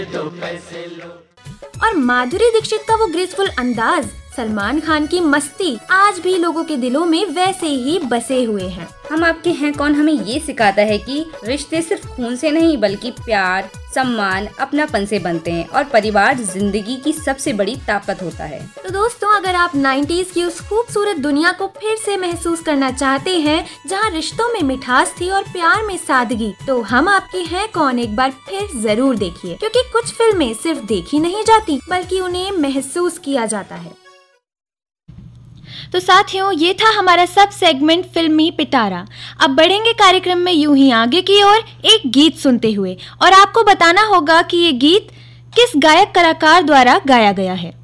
और माधुरी दीक्षित का वो ग्रेसफुल अंदाज, सलमान खान की मस्ती आज भी लोगों के दिलों में वैसे ही बसे हुए हैं। हम आपके हैं कौन हमें ये सिखाता है कि रिश्ते सिर्फ खून से नहीं बल्कि प्यार, सम्मान, अपनापन से बनते हैं और परिवार जिंदगी की सबसे बड़ी ताकत होता है। तो दोस्तों, अगर आप 90s की उस खूबसूरत दुनिया को फिर से महसूस करना चाहते हैं जहां रिश्तों में मिठास थी और प्यार में सादगी, तो हम आपके हैं कौन एक बार फिर जरूर देखिए, क्योंकि कुछ फिल्में सिर्फ देखी नहीं जाती बल्कि उन्हें महसूस किया जाता है। तो साथियों, ये था हमारा सब सेगमेंट फिल्मी पिटारा। अब बढ़ेंगे कार्यक्रम में यूं ही आगे की ओर एक गीत सुनते हुए, और आपको बताना होगा कि ये गीत किस गायक कलाकार द्वारा गाया गया है।